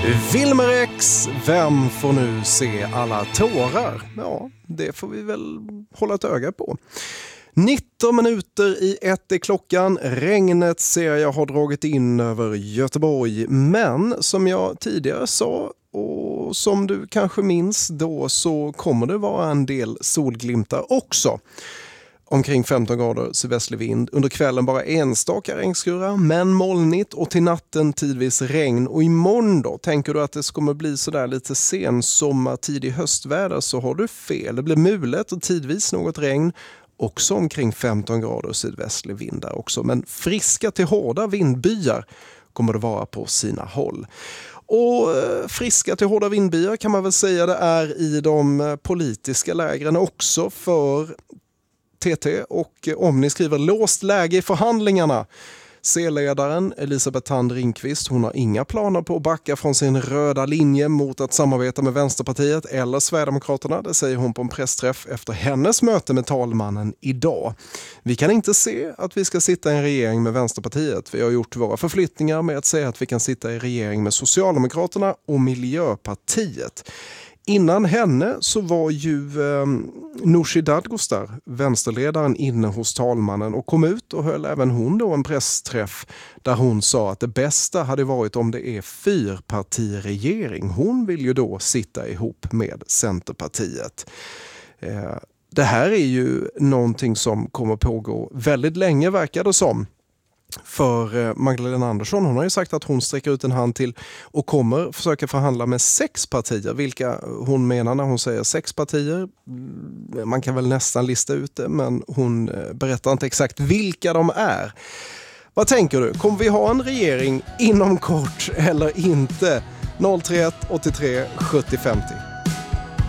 Wilmer X, vem får nu se alla tårar? Ja, det får vi väl hålla ett öga på. 19 minuter i 1 är klockan. Regnet ser jag har dragit in över Göteborg. Men som jag tidigare sa och som du kanske minns då, så kommer det vara en del solglimtar också. Omkring 15 grader sydvästlig vind. Under kvällen bara enstaka regnskurar, men molnigt, och till natten tidvis regn. Och imorgon då, tänker du att det kommer bli sådär lite sensommar, tidig höstväder, så har du fel. Det blir mulet och tidvis något regn. Också omkring 15 grader sydvästlig vind där också. Men friska till hårda vindbyar kommer det vara på sina håll. Och friska till hårda vindbyar kan man väl säga det är i de politiska lägren också, för TT och Omni skriver låst läge i förhandlingarna. C-ledaren Elisabeth Thand Ringqvist, hon har inga planer på att backa från sin röda linje mot att samarbeta med Vänsterpartiet eller Sverigedemokraterna. Det säger hon på en pressträff efter hennes möte med talmannen idag. Vi kan inte se att vi ska sitta i en regering med Vänsterpartiet. Vi har gjort våra förflyttningar med att säga att vi kan sitta i regering med Socialdemokraterna och Miljöpartiet. Innan henne så var ju Nooshi Dadgostar, vänsterledaren, inne hos talmannen och kom ut och höll även hon då en pressträff där hon sa att det bästa hade varit om det är fyrpartiregering. Hon vill ju då sitta ihop med Centerpartiet. Det här är ju någonting som kommer pågå väldigt länge, verkar det som. För Magdalena Andersson, hon har ju sagt att hon sträcker ut en hand till och kommer försöka förhandla med 6 partier. Vilka hon menar när hon säger 6 partier, man kan väl nästan lista ut det, men hon berättar inte exakt vilka de är. Vad tänker du? Kommer vi ha en regering inom kort eller inte? 031 83 70 50.